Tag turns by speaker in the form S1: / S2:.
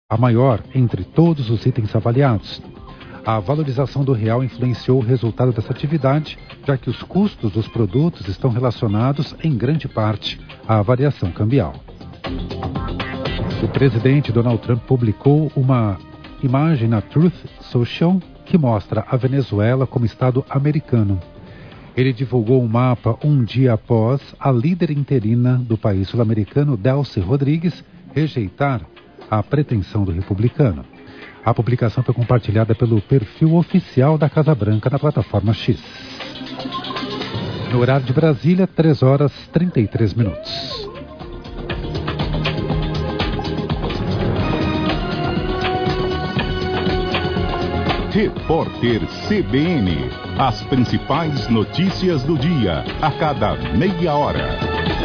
S1: a maior entre todos os itens avaliados. A valorização do real influenciou o resultado dessa atividade, já que os custos dos produtos estão relacionados, em grande parte, à variação cambial. O presidente Donald Trump publicou uma imagem na Truth Social que mostra a Venezuela como Estado americano. Ele divulgou um mapa um dia após a líder interina do país sul-americano, Delcy Rodrigues, rejeitar a pretensão do republicano. A publicação foi compartilhada pelo perfil oficial da Casa Branca na plataforma X. No horário de Brasília, 3h33.
S2: Repórter CBN. As principais notícias do dia, a cada meia hora.